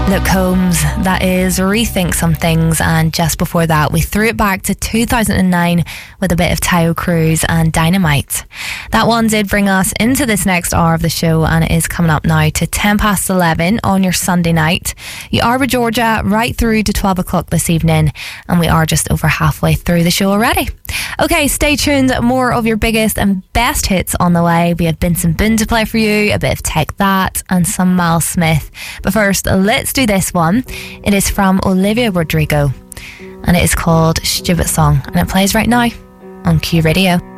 Luke Combs, that is Rethink Some Things, and just before that we threw it back to 2009 with a bit of Tayo Cruz and Dynamite. That one did bring us into this next hour of the show, and it is coming up now to 10 past 11 on your Sunday night. You are with Georgia right through to 12 o'clock this evening, and we are just over halfway through the show already. Okay, stay tuned, more of your biggest and best hits on the way. We have Benson Boone to play for you, a bit of Take That and some Miles Smith. But first, let's do this one. It is from Olivia Rodrigo and it is called Stupid Song, and it plays right now on Q Radio.